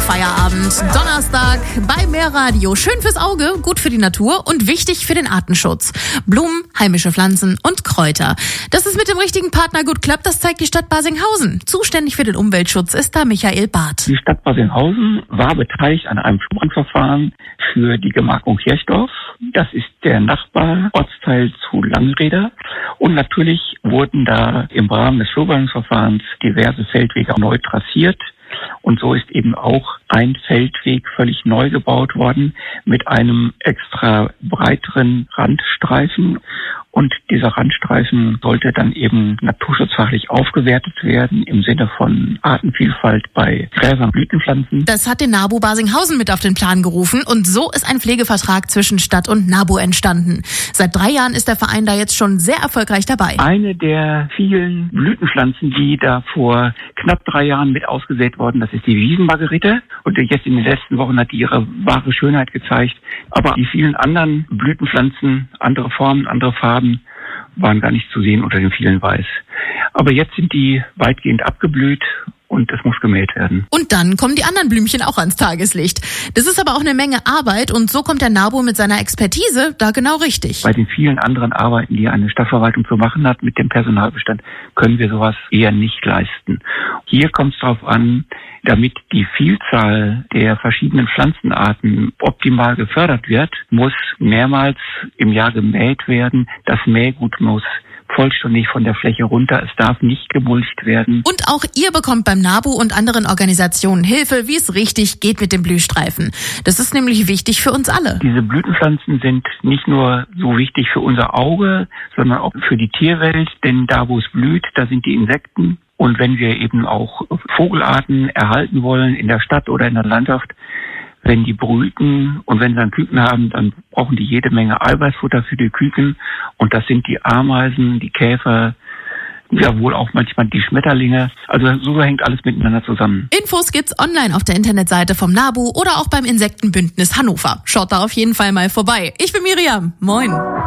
Feierabend. Donnerstag bei Meerradio. Schön fürs Auge, gut für die Natur und wichtig für den Artenschutz. Blumen, heimische Pflanzen und Kräuter. Dass es mit dem richtigen Partner gut klappt, das zeigt die Stadt Barsinghausen. Zuständig für den Umweltschutz ist da Michael Barth. Die Stadt Barsinghausen war beteiligt an einem Schulbankverfahren für die Gemarkung Kirchdorf. Das ist der Nachbarortsteil zu Langrede. Und natürlich wurden da im Rahmen des Schulbankverfahrens diverse Feldwege neu trassiert. Und so ist eben auch ein Feldweg völlig neu gebaut worden mit einem extra breiteren Randstreifen. Und dieser Randstreifen sollte dann eben naturschutzfachlich aufgewertet werden im Sinne von Artenvielfalt bei Gräsern und Blütenpflanzen. Das hat den NABU Barsinghausen mit auf den Plan gerufen und so ist ein Pflegevertrag zwischen Stadt und NABU entstanden. Seit 3 Jahren ist der Verein da jetzt schon sehr erfolgreich dabei. Eine der vielen Blütenpflanzen, die da vor knapp 3 Jahren mit ausgesät worden, das ist die Wiesenmargerite. Und jetzt in den letzten Wochen hat die ihre wahre Schönheit gezeigt. Aber die vielen anderen Blütenpflanzen, andere Formen, andere Farben, waren gar nicht zu sehen unter dem vielen Weiß. Aber jetzt sind die weitgehend abgeblüht und es muss gemäht werden. Und dann kommen die anderen Blümchen auch ans Tageslicht. Das ist aber auch eine Menge Arbeit und so kommt der NABU mit seiner Expertise da genau richtig. Bei den vielen anderen Arbeiten, die eine Stadtverwaltung zu machen hat mit dem Personalbestand, können wir sowas eher nicht leisten. Hier kommt es darauf an, damit die Vielzahl der verschiedenen Pflanzenarten optimal gefördert wird, muss mehrmals im Jahr gemäht werden. Das Mähgut muss vollständig von der Fläche runter. Es darf nicht gemulcht werden. Und auch ihr bekommt beim NABU und anderen Organisationen Hilfe, wie es richtig geht mit dem Blühstreifen. Das ist nämlich wichtig für uns alle. Diese Blütenpflanzen sind nicht nur so wichtig für unser Auge, sondern auch für die Tierwelt. Denn da, wo es blüht, da sind die Insekten. Und wenn wir eben auch Vogelarten erhalten wollen in der Stadt oder in der Landschaft, wenn die brüten und wenn sie dann Küken haben, dann brauchen die jede Menge Eiweißfutter für die Küken. Und das sind die Ameisen, die Käfer, ja wohl auch manchmal die Schmetterlinge. Also so hängt alles miteinander zusammen. Infos gibt's online auf der Internetseite vom NABU oder auch beim Insektenbündnis Hannover. Schaut da auf jeden Fall mal vorbei. Ich bin Miriam. Moin.